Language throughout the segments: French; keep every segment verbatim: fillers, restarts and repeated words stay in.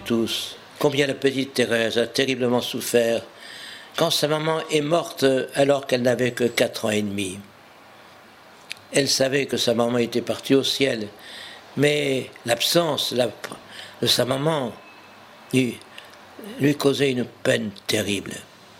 tous combien la petite Thérèse a terriblement souffert quand sa maman est morte alors qu'elle n'avait que quatre ans et demi. Elle savait que sa maman était partie au ciel, mais l'absence la, de sa maman lui, lui causait une peine terrible.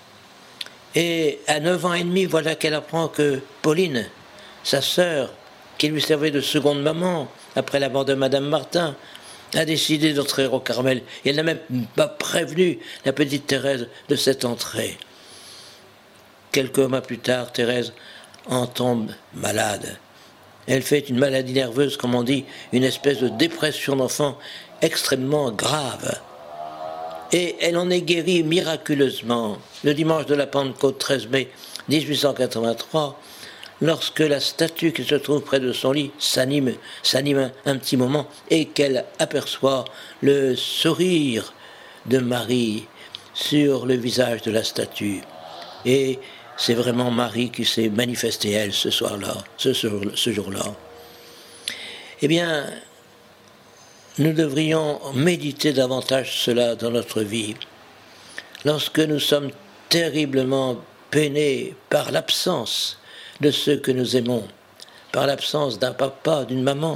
Et à neuf ans et demi, voilà qu'elle apprend que Pauline, sa sœur, qui lui servait de seconde maman après la mort de Madame Martin, a décidé d'entrer au Carmel. Et elle n'a même pas prévenu la petite Thérèse de cette entrée. Quelques mois plus tard, Thérèse en tombe malade. Elle fait une maladie nerveuse, comme on dit, une espèce de dépression d'enfant extrêmement grave. Et elle en est guérie miraculeusement le dimanche de la Pentecôte treize mai dix-huit cent quatre-vingt-trois, lorsque la statue qui se trouve près de son lit s'anime, s'anime un, un petit moment et qu'elle aperçoit le sourire de Marie sur le visage de la statue. Et c'est vraiment Marie qui s'est manifestée, elle, ce soir-là, ce, ce jour-là. Eh bien, nous devrions méditer davantage cela dans notre vie. Lorsque nous sommes terriblement peinés par l'absence de ceux que nous aimons, par l'absence d'un papa, d'une maman,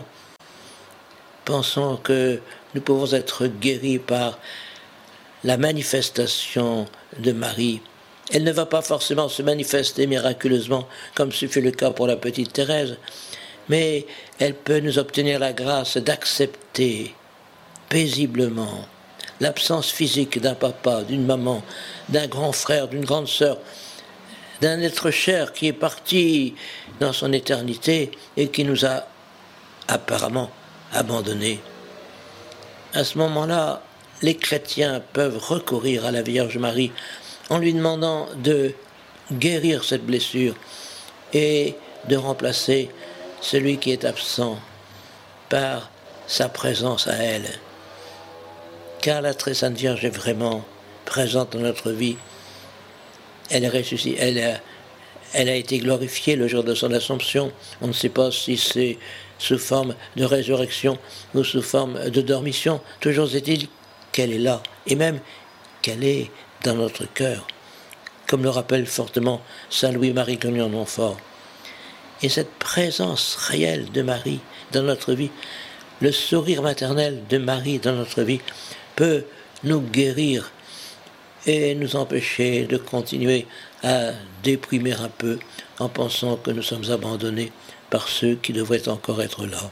pensons que nous pouvons être guéris par la manifestation de Marie. Elle ne va pas forcément se manifester miraculeusement, comme ce fut le cas pour la petite Thérèse, mais elle peut nous obtenir la grâce d'accepter paisiblement l'absence physique d'un papa, d'une maman, d'un grand frère, d'une grande sœur, d'un être cher qui est parti dans son éternité et qui nous a apparemment abandonnés. À ce moment-là, les chrétiens peuvent recourir à la Vierge Marie en lui demandant de guérir cette blessure et de remplacer celui qui est absent par sa présence à elle. Car la très sainte Vierge est vraiment présente dans notre vie. Elle est ressuscitée, elle a, elle a été glorifiée le jour de son Assomption. On ne sait pas si c'est sous forme de résurrection ou sous forme de dormition. Toujours est-il qu'elle est là, et même qu'elle est dans notre cœur, comme le rappelle fortement saint Louis-Marie Grignon de Montfort. Et cette présence réelle de Marie dans notre vie, le sourire maternel de Marie dans notre vie, peut nous guérir et nous empêcher de continuer à déprimer un peu en pensant que nous sommes abandonnés par ceux qui devraient encore être là.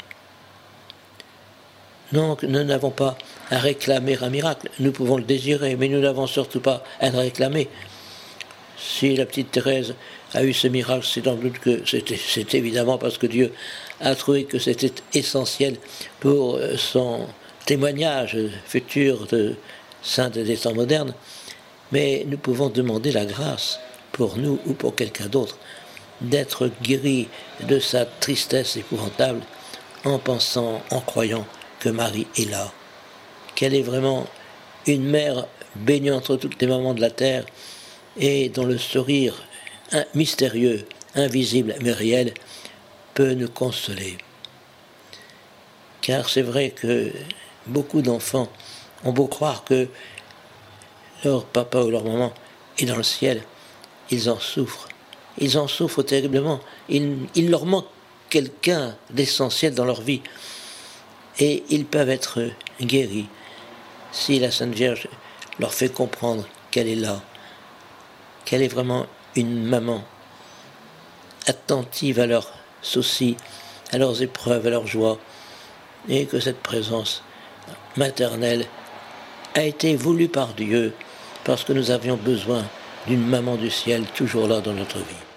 Donc nous n'avons pas à réclamer un miracle, nous pouvons le désirer, mais nous n'avons surtout pas à le réclamer. Si la petite Thérèse a eu ce miracle, c'est sans doute que c'était, c'est évidemment parce que Dieu a trouvé que c'était essentiel pour son témoignage futur de sainte des temps modernes. Mais nous pouvons demander la grâce pour nous ou pour quelqu'un d'autre d'être guéri de sa tristesse épouvantable en pensant, en croyant que Marie est là, qu'elle est vraiment une mère bénie entre toutes les mamans de la terre et dont le sourire mystérieux, invisible mais réel peut nous consoler. Car c'est vrai que beaucoup d'enfants ont beau croire que leur papa ou leur maman est dans le ciel, ils en souffrent. Ils en souffrent terriblement. Il, il leur manque quelqu'un d'essentiel dans leur vie. Et ils peuvent être guéris si la Sainte Vierge leur fait comprendre qu'elle est là, qu'elle est vraiment une maman attentive à leurs soucis, à leurs épreuves, à leurs joies, et que cette présence maternelle a été voulue par Dieu parce que nous avions besoin d'une maman du ciel toujours là dans notre vie.